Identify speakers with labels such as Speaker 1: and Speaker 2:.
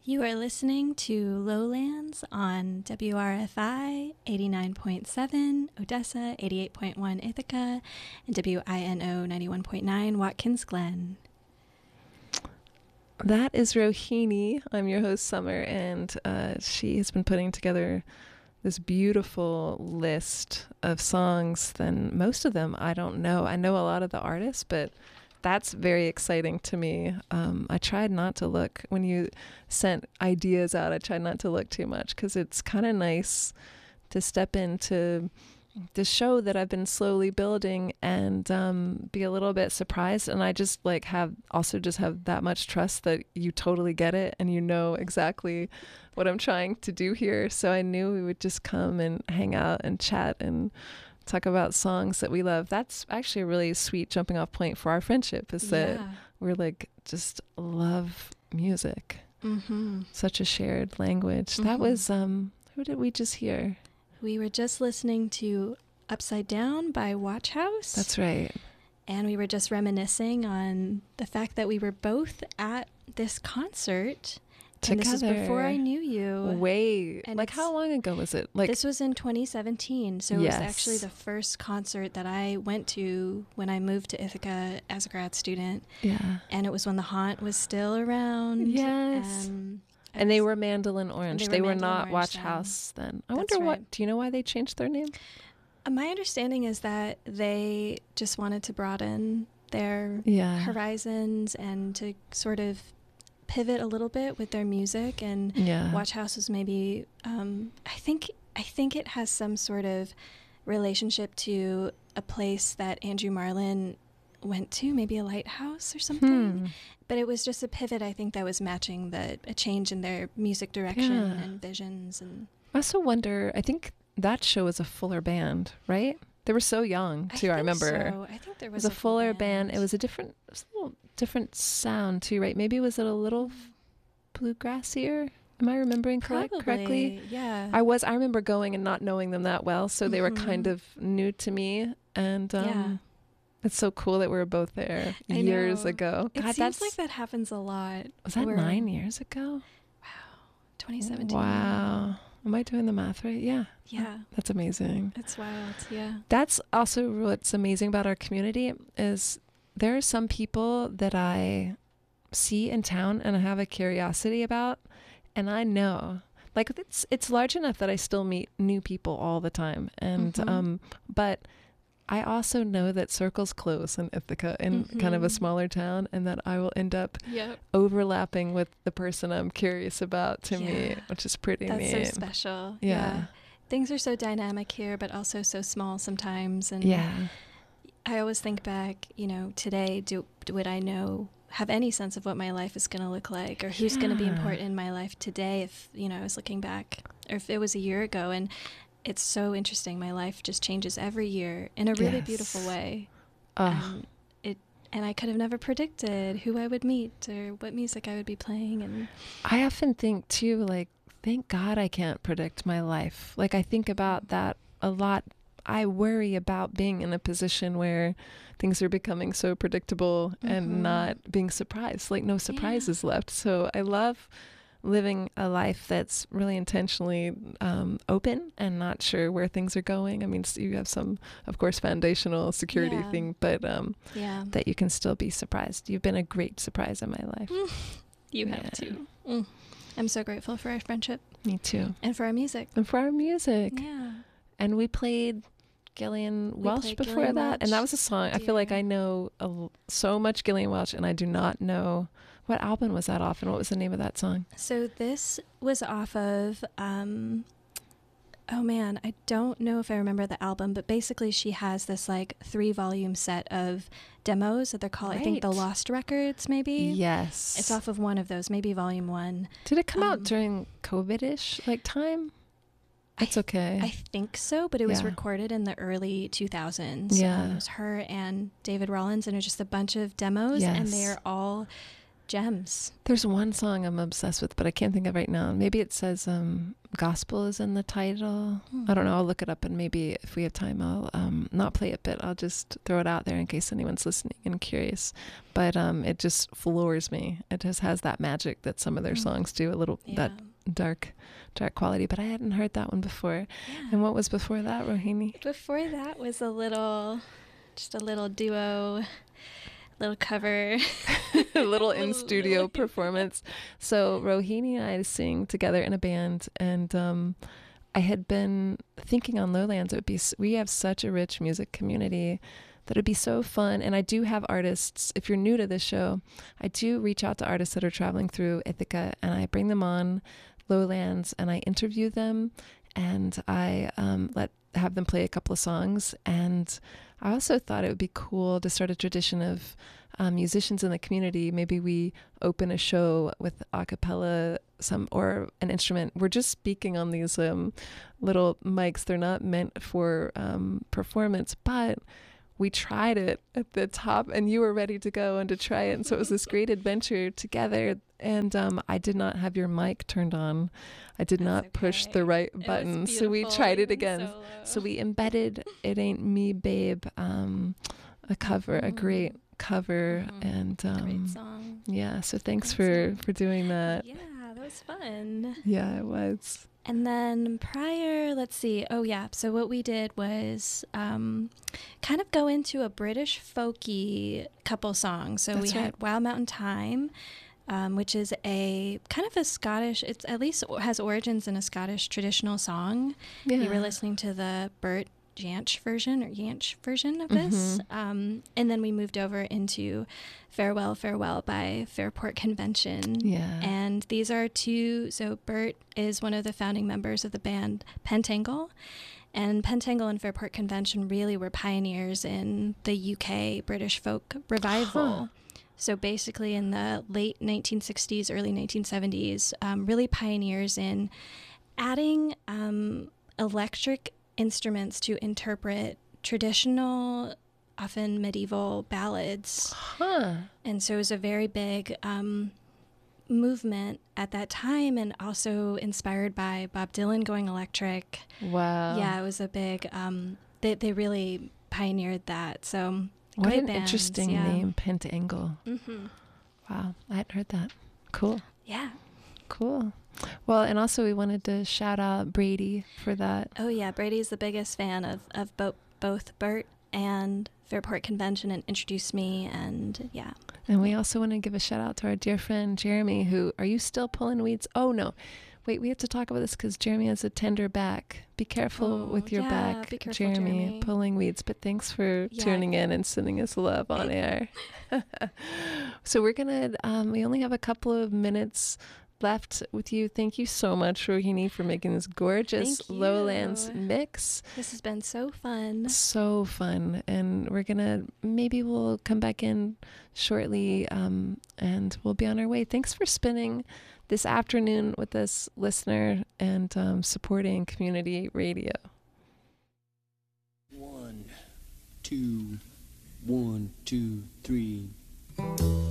Speaker 1: You are listening to Lowlands on WRFI 89.7 Odessa, 88.1 Ithaca, and WINO 91.9 Watkins Glen.
Speaker 2: That is Rohini. I'm your host, Summer, and she has been putting together this beautiful list of songs. Then most of them I don't know. I know a lot of the artists, but that's very exciting to me. I tried not to look when you sent ideas out. I tried not to look too much because it's kind of nice to step into the show that I've been slowly building and be a little bit surprised. And I just have that much trust that you totally get it and you know exactly what I'm trying to do here. So I knew we would just come and hang out and chat and talk about songs that we love. That's actually a really sweet jumping off point for our friendship, is that we're just love music. Mm-hmm. Such a shared language. Mm-hmm. That was, who did we just hear?
Speaker 1: We were just listening to Upside Down by Watch House.
Speaker 2: That's right.
Speaker 1: And we were just reminiscing on the fact that we were both at this concert.
Speaker 2: Together.
Speaker 1: And this was before I knew you.
Speaker 2: And how long ago was it?
Speaker 1: This was in 2017. So
Speaker 2: yes.
Speaker 1: It was actually the first concert that I went to when I moved to Ithaca as a grad student.
Speaker 2: Yeah.
Speaker 1: And it was when the Haunt was still around.
Speaker 2: Yes. And they were Mandolin Orange. They were not Watch House then. I wonder what, do you know why they changed their name?
Speaker 1: My understanding is that they just wanted to broaden their horizons and to sort of pivot a little bit with their music, and Watch House was maybe I think it has some sort of relationship to a place that Andrew Marlin went to, maybe a lighthouse or something. But it was just a pivot, I think, that was matching a change in their music direction and visions. And
Speaker 2: I also wonder, I think that show was a fuller band, right? They were so young too. I remember.
Speaker 1: So. I think there was
Speaker 2: a fuller band. It was a little different sound too, right? Maybe was it a little bluegrassier? Am I remembering correctly?
Speaker 1: Yeah.
Speaker 2: I remember going and not knowing them that well, so they were kind of new to me. And it's so cool that we were both there years ago.
Speaker 1: God, it seems like that happens a lot.
Speaker 2: Was that 9 years ago?
Speaker 1: Wow. 2017.
Speaker 2: Wow. Am I doing the math right? Yeah.
Speaker 1: Yeah.
Speaker 2: That's amazing.
Speaker 1: It's wild. Yeah.
Speaker 2: That's also what's amazing about our community is there are some people that I see in town and I have a curiosity about, and I know it's large enough that I still meet new people all the time. And but I also know that circles close in Ithaca, in kind of a smaller town, and that I will end up overlapping with the person I'm curious about to meet, which is pretty neat.
Speaker 1: That's so special.
Speaker 2: Yeah.
Speaker 1: Things are so dynamic here, but also so small sometimes. And I always think back, today, would I have any sense of what my life is going to look like, or who's going to be important in my life today if, I was looking back, or if it was a year ago. And it's so interesting. My life just changes every year in a really beautiful way. And I could have never predicted who I would meet or what music I would be playing. And
Speaker 2: I often think too, thank God I can't predict my life. I think about that a lot. I worry about being in a position where things are becoming so predictable and not being surprised, no surprises left. So I love living a life that's really intentionally open and not sure where things are going. I mean, you have some, of course, foundational security thing, but that you can still be surprised. You've been a great surprise in my life.
Speaker 1: You have too. I'm so grateful for our friendship.
Speaker 2: Me too.
Speaker 1: And for our music. Yeah.
Speaker 2: And we played Gillian Welch before that. And that was a song. I feel like I know so much Gillian Welch, and I do not know what album was that off, and what was the name of that song?
Speaker 1: So this was off of, I don't know if I remember the album, but basically she has this 3-volume set of demos that they're called, I think, the Lost Records, maybe?
Speaker 2: Yes.
Speaker 1: It's off of one of those, maybe volume 1.
Speaker 2: Did it come out during COVID-ish time? It's okay.
Speaker 1: I think so, but it was recorded in the early 2000s.
Speaker 2: Yeah.
Speaker 1: It was her and David Rollins, and it was just a bunch of demos, and they're all gems.
Speaker 2: There's one song I'm obsessed with, but I can't think of right now. Maybe it says gospel is in the title. I don't know. I'll look it up, and maybe if we have time, I'll not play it, but I'll just throw it out there in case anyone's listening and curious. But it just floors me. It just has that magic that some of their songs do, a little that dark quality. But I hadn't heard that one before. Yeah. And what was before that, Rohini?
Speaker 1: Before that was just a little duo, little cover.
Speaker 2: A little in-studio performance. So Rohini and I sing together in a band, and I had been thinking on Lowlands, we have such a rich music community that it'd be so fun. And I do have artists, if you're new to this show, I do reach out to artists that are traveling through Ithaca, and I bring them on Lowlands and I interview them, and I have them play a couple of songs. And I also thought it would be cool to start a tradition of musicians in the community. Maybe we open a show with a cappella, or an instrument. We're just speaking on these little mics. They're not meant for performance, but we tried it at the top, and you were ready to go and to try it. And so it was this great adventure together. And I did not have your mic turned on. I did not push the right button. So we tried it again. So we embedded It Ain't Me, Babe, a cover, a great cover. And
Speaker 1: great song.
Speaker 2: Yeah, so thanks for doing that.
Speaker 1: Yeah, that was fun.
Speaker 2: Yeah, it was.
Speaker 1: And then prior, let's see. Oh, yeah. So what we did was kind of go into a British folky couple songs. So we had Wild Mountain Thyme, which is a kind of a Scottish, it's at least has origins in a Scottish traditional song. Yeah. We were listening to the Bert Jansch version of this. And then we moved over into Farewell, Farewell by Fairport Convention.
Speaker 2: Yeah.
Speaker 1: And these are so Bert is one of the founding members of the band Pentangle. And Pentangle and Fairport Convention really were pioneers in the UK British folk revival. So basically in the late 1960s, early 1970s, really pioneers in adding electric instruments to interpret traditional, often medieval ballads. And so it was a very big movement at that time, and also inspired by Bob Dylan going electric.
Speaker 2: Wow.
Speaker 1: Yeah, it was a big, they really pioneered that. So
Speaker 2: what an interesting name, Pentangle. Wow, I hadn't heard that. Cool.
Speaker 1: Yeah.
Speaker 2: Cool. Well, and also we wanted to shout out Brady for that.
Speaker 1: Oh yeah, Brady's the biggest fan of both Bert and Fairport Convention, and introduced me, and yeah.
Speaker 2: And we also want to give a shout out to our dear friend Jeremy, are you still pulling weeds? Oh no. Wait, we have to talk about this because Jeremy has a tender back. Be careful with your back,
Speaker 1: be careful,
Speaker 2: Jeremy, pulling weeds. But thanks for tuning in and sending us love on air. So we're going to, we only have a couple of minutes left with you. Thank you so much, Rohini, for making this gorgeous Lowlands mix.
Speaker 1: This has been so fun.
Speaker 2: So fun. And maybe we'll come back in shortly, and we'll be on our way. Thanks for spending this afternoon with us, listener, and supporting community radio.
Speaker 3: 1, 2, 1, 2, 3.